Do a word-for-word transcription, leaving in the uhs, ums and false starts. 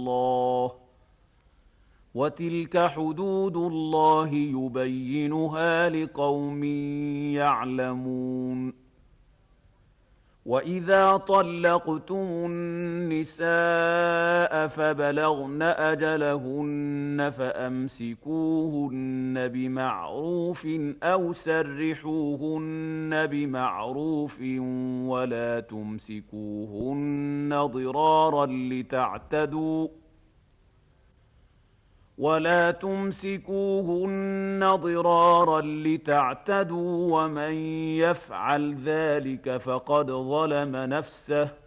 الله وتلك حدود الله يبينها لقوم يعلمون وإذا طلقتم النساء فبلغن أجلهن فأمسكوهن بمعروف أو سرحوهن بمعروف ولا تمسكوهن ضرارا لتعتدوا ولا تمسكوهن ضرارا لتعتدوا ومن يفعل ذلك فقد ظلم نفسه